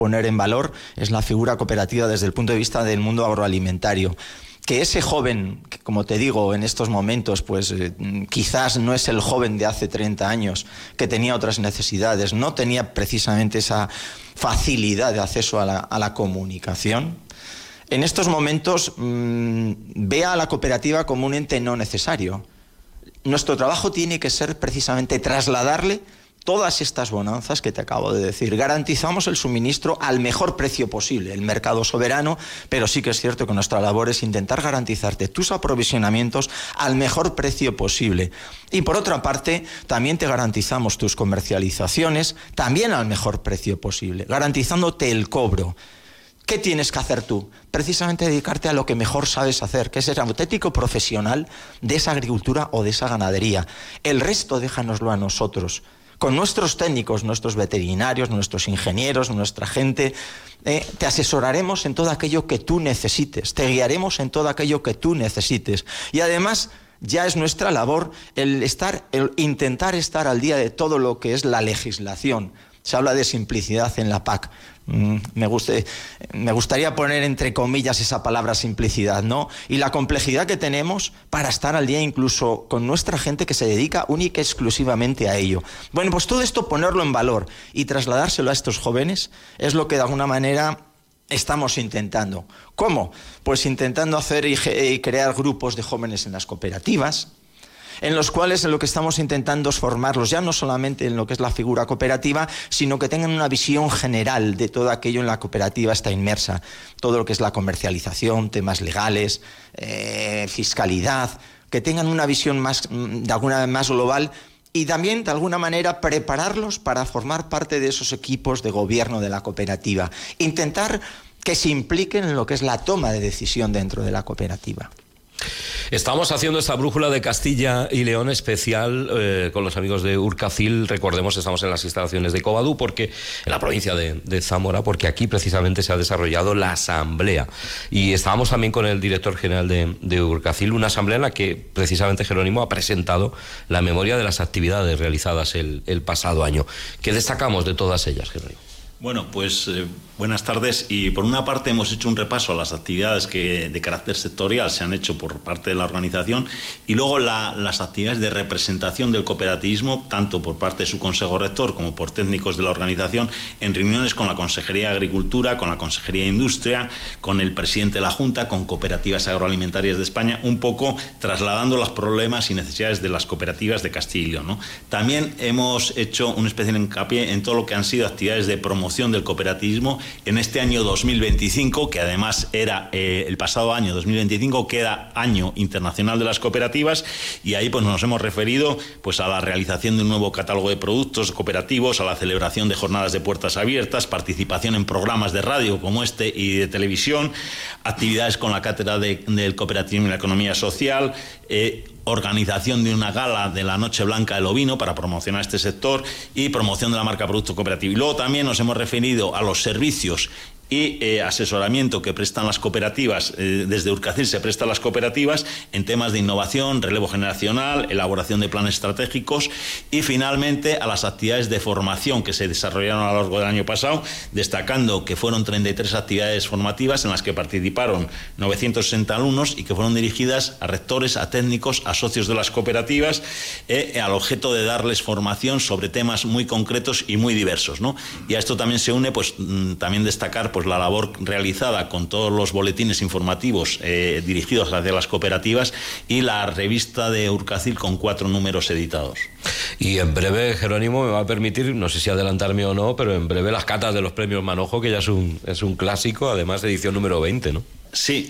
poner en valor es la figura cooperativa desde el punto de vista del mundo agroalimentario. Que ese joven, que como te digo, en estos momentos, pues quizás no es el joven de hace 30 años, que tenía otras necesidades, no tenía precisamente esa facilidad de acceso a la comunicación. En estos momentos ve a la cooperativa como un ente no necesario. Nuestro trabajo tiene que ser precisamente trasladarle todas estas bonanzas que te acabo de decir. Garantizamos el suministro al mejor precio posible, el mercado soberano, pero sí que es cierto que nuestra labor es intentar garantizarte tus aprovisionamientos al mejor precio posible. Y por otra parte, también te garantizamos tus comercializaciones también al mejor precio posible, garantizándote el cobro. ¿Qué tienes que hacer tú? Precisamente dedicarte a lo que mejor sabes hacer, que es ser auténtico profesional de esa agricultura o de esa ganadería. El resto déjanoslo a nosotros. Con nuestros técnicos, nuestros veterinarios, nuestros ingenieros, nuestra gente, te asesoraremos en todo aquello que tú necesites, te guiaremos en todo aquello que tú necesites. Y además, ya es nuestra labor el intentar estar al día de todo lo que es la legislación. Se habla de simplicidad en la PAC. Me gustaría poner entre comillas esa palabra simplicidad, ¿no? Y la complejidad que tenemos para estar al día incluso con nuestra gente que se dedica única y exclusivamente a ello. Bueno, pues todo esto ponerlo en valor y trasladárselo a estos jóvenes es lo que de alguna manera estamos intentando. ¿Cómo? Pues intentando hacer y crear grupos de jóvenes en las cooperativas, en los cuales lo que estamos intentando es formarlos ya no solamente en lo que es la figura cooperativa, sino que tengan una visión general de todo aquello en la cooperativa está inmersa, todo lo que es la comercialización, temas legales, fiscalidad, que tengan una visión más, de alguna manera más global y también de alguna manera prepararlos para formar parte de esos equipos de gobierno de la cooperativa, intentar que se impliquen en lo que es la toma de decisión dentro de la cooperativa. Estamos haciendo esta brújula de Castilla y León especial con los amigos de Urkacil. Recordemos, estamos en las instalaciones de Covadú, porque en la provincia de Zamora, porque aquí precisamente se ha desarrollado la asamblea. Y estábamos también con el director general de Urkacil, una asamblea en la que precisamente Jerónimo ha presentado la memoria de las actividades realizadas el pasado año. ¿Qué destacamos de todas ellas, Jerónimo? Bueno, pues buenas tardes, y por una parte hemos hecho un repaso a las actividades que de carácter sectorial se han hecho por parte de la organización, y luego las actividades de representación del cooperativismo, tanto por parte de su consejo rector como por técnicos de la organización, en reuniones con la Consejería de Agricultura, con la Consejería de Industria, con el presidente de la Junta, con Cooperativas Agroalimentarias de España, un poco trasladando los problemas y necesidades de las cooperativas de Castilla y León, ¿no? También hemos hecho un especial hincapié en todo lo que han sido actividades de promoción del cooperativismo en este año 2025, que además era el pasado año 2025, que era Año Internacional de las Cooperativas, y ahí pues nos hemos referido pues a la realización de un nuevo catálogo de productos cooperativos, a la celebración de jornadas de puertas abiertas, participación en programas de radio como este y de televisión, actividades con la cátedra del cooperativismo y la economía social, organización de una gala de la Noche Blanca del Ovino para promocionar este sector y promoción de la marca Producto Cooperativo. Y luego también nos hemos referido a los servicios y asesoramiento que prestan las cooperativas. Desde Urkacil se presta a las cooperativas en temas de innovación, relevo generacional, elaboración de planes estratégicos, y finalmente a las actividades de formación que se desarrollaron a lo largo del año pasado, destacando que fueron 33 actividades formativas en las que participaron 960 alumnos y que fueron dirigidas a rectores, a técnicos, a socios de las cooperativas, al objeto de darles formación sobre temas muy concretos y muy diversos, ¿no? Y a esto también se une, pues también destacar pues la labor realizada con todos los boletines informativos dirigidos hacia las cooperativas y la revista de Urkacil con 4 números editados. Y en breve, Jerónimo, me va a permitir, no sé si adelantarme o no, pero en breve las catas de los premios Manojo, que ya es un clásico, además de edición número 20, ¿no? Sí,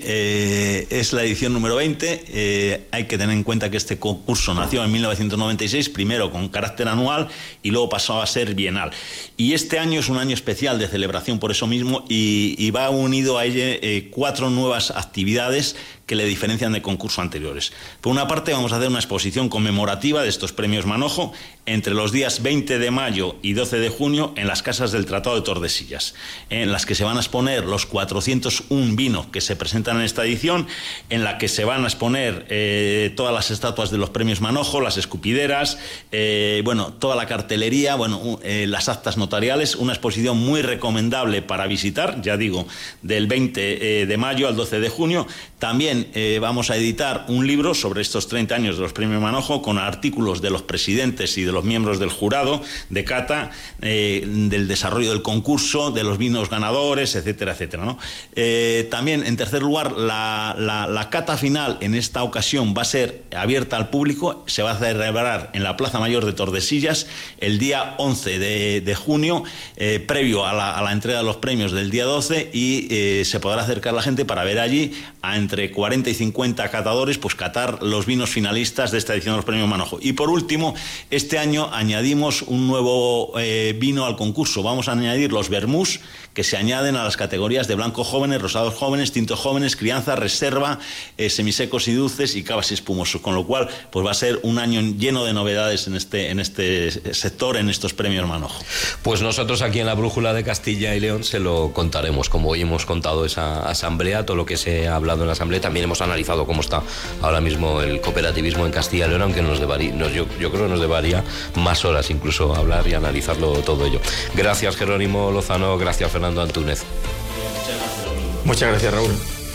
es la edición número 20. Hay que tener en cuenta que este concurso nació en 1996, primero con carácter anual y luego pasó a ser bienal. Y este año es un año especial de celebración por eso mismo, y va unido a ello 4 nuevas actividades que le diferencian de concursos anteriores. Por una parte, vamos a hacer una exposición conmemorativa de estos premios Manojo entre los días 20 de mayo y 12 de junio en las casas del Tratado de Tordesillas, en las que se van a exponer los 401 vinos que se presentan en esta edición, en la que se van a exponer todas las estatuas de los premios Manojo, las escupideras, toda la cartelería, las actas notariales, una exposición muy recomendable para visitar, ya digo, del 20 de mayo al 12 de junio. También vamos a editar un libro sobre estos 30 años de los premios Manojo, con artículos de los presidentes y de los miembros del jurado de cata, del desarrollo del concurso, de los vinos ganadores, etcétera, etcétera, ¿no? También, en tercer lugar, la cata final en esta ocasión va a ser abierta al público, se va a celebrar en la Plaza Mayor de Tordesillas el día 11 de junio, previo a la entrega de los premios del día 12, y se podrá acercar la gente para ver allí a entre 40 y 50 catadores, pues catar los vinos finalistas de esta edición de los premios Manojo. Y por último, este año añadimos un nuevo vino al concurso. Vamos a añadir los vermús, que se añaden a las categorías de blancos jóvenes, rosados jóvenes, tintos jóvenes, crianza, reserva, semisecos y dulces y cavas y espumosos, con lo cual pues va a ser un año lleno de novedades en este sector, en estos premios Manojo. Pues nosotros aquí en la Brújula de Castilla y León se lo contaremos, como hoy hemos contado esa asamblea, todo lo que se ha hablado en la asamblea. También hemos analizado cómo está ahora mismo el cooperativismo en Castilla y León, aunque yo creo que nos llevaría más horas incluso hablar y analizarlo todo ello. Gracias, Jerónimo Lozano, gracias, Fernando Antúnez. Muchas gracias, Raúl.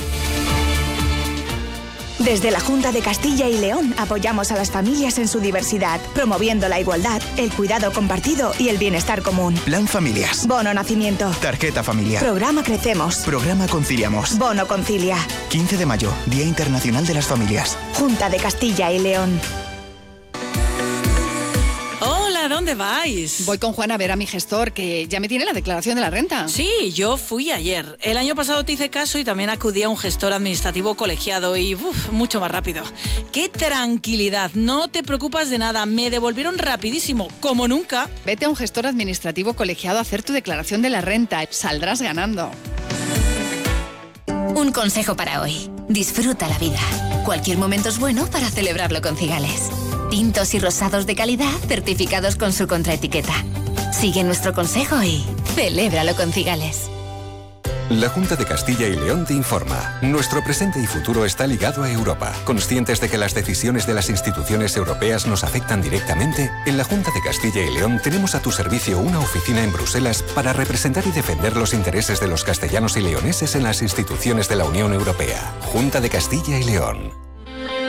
Desde la Junta de Castilla y León apoyamos a las familias en su diversidad, promoviendo la igualdad, el cuidado compartido y el bienestar común. Plan Familias. Bono Nacimiento. Tarjeta familiar. Programa Crecemos. Programa Conciliamos. Bono Concilia. 15 de mayo, Día Internacional de las Familias. Junta de Castilla y León. Hola, ¿dónde vais? Voy con Juan a ver a mi gestor, que ya me tiene la declaración de la renta. Sí, yo fui ayer. El año pasado te hice caso y también acudí a un gestor administrativo colegiado y mucho más rápido. ¡Qué tranquilidad! No te preocupas de nada. Me devolvieron rapidísimo, como nunca. Vete a un gestor administrativo colegiado a hacer tu declaración de la renta. Saldrás ganando. Un consejo para hoy. Disfruta la vida. Cualquier momento es bueno para celebrarlo con Cigales. Tintos y rosados de calidad certificados con su contraetiqueta. Sigue nuestro consejo y celébralo con Cigales. La Junta de Castilla y León te informa. Nuestro presente y futuro está ligado a Europa. Conscientes de que las decisiones de las instituciones europeas nos afectan directamente, en la Junta de Castilla y León tenemos a tu servicio una oficina en Bruselas para representar y defender los intereses de los castellanos y leoneses en las instituciones de la Unión Europea. Junta de Castilla y León.